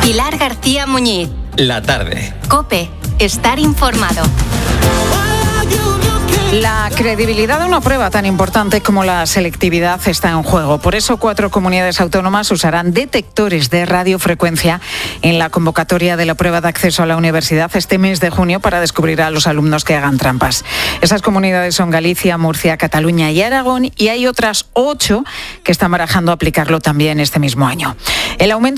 Pilar García Muñiz. La tarde. COPE. Estar informado. La credibilidad de una prueba tan importante como la selectividad está en juego. Por eso 4 comunidades autónomas usarán detectores de radiofrecuencia en la convocatoria de la prueba de acceso a la universidad este mes de junio para descubrir a los alumnos que hagan trampas. Esas comunidades son Galicia, Murcia, Cataluña y Aragón, y hay otras 8 que están barajando aplicarlo también este mismo año. El aumento